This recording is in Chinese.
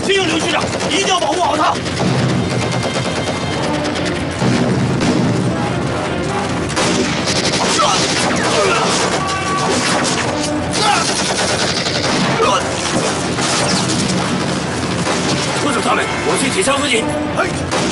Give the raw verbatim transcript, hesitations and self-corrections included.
听刘区长，一定要保护好他。拖住他们，我去铁桥附近。哎。